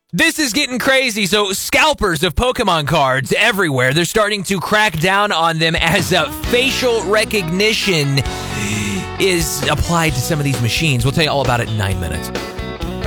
This is getting crazy. So scalpers of Pokemon cards everywhere, they're starting to crack down on them as facial recognition is applied to some of these machines. We'll tell you all about it in 9 minutes.